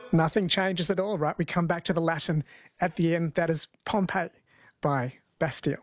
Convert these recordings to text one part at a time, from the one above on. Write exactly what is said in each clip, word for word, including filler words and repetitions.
Nothing changes at all, right? We come back to the Latin at the end. That is Pompeii by Bastille.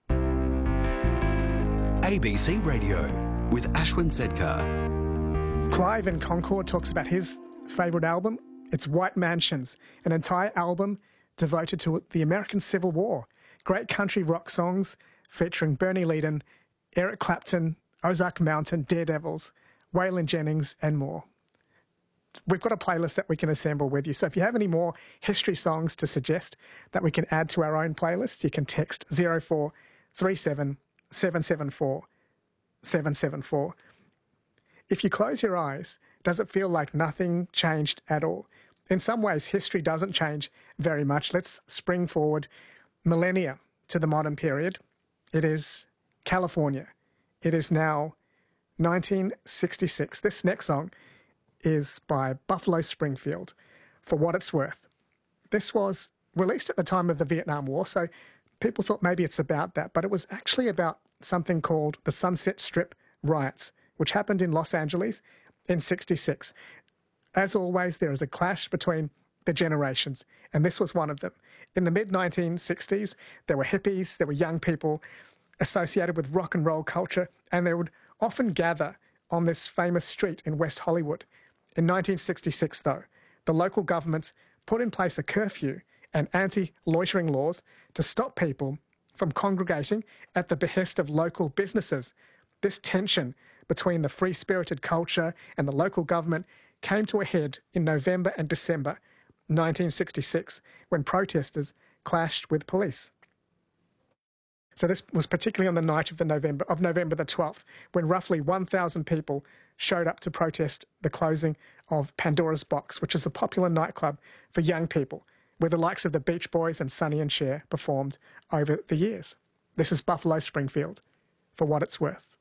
A B C Radio with Ashwin Sedkar. Clive in Concord talks about his favourite album. It's White Mansions, an entire album devoted to the American Civil War. Great country rock songs featuring Bernie Leadon, Eric Clapton, Ozark Mountain, Daredevils, Waylon Jennings and more. We've got a playlist that we can assemble with you. So if you have any more history songs to suggest that we can add to our own playlist, you can text zero four three seven seven seven four seven seven four. If you close your eyes, does it feel like nothing changed at all? In some ways, history doesn't change very much. Let's spring forward millennia to the modern period. It is California. It is now nineteen sixty-six. This next song is by Buffalo Springfield, For What It's Worth. This was released at the time of the Vietnam War, so people thought maybe it's about that, but it was actually about something called the Sunset Strip riots, which happened in Los Angeles in sixty-six. As always, there is a clash between the generations, and this was one of them. In the mid nineteen sixties, there were hippies, there were young people associated with rock and roll culture, and they would often gather on this famous street in West Hollywood. In nineteen sixty-six, though, the local governments put in place a curfew and anti-loitering laws to stop people from congregating at the behest of local businesses. This tension between the free-spirited culture and the local government came to a head in November and December nineteen sixty-six when protesters clashed with police. So this was particularly on the night of the November of November the twelfth, when roughly one thousand people showed up to protest the closing of Pandora's Box, which is a popular nightclub for young people, where the likes of the Beach Boys and Sonny and Cher performed over the years. This is Buffalo Springfield, For What It's Worth.